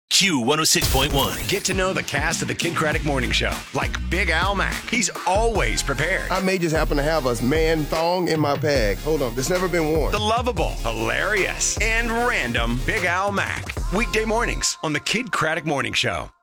Q106.1. Get to know the cast of the Kid Craddock Morning Show, like Big Al Mack. He's always prepared. I may just happen to have a man thong in my bag. Hold on, it's never been worn. The lovable, hilarious, and random Big Al Mack. Weekday mornings on the Kid Craddock Morning Show.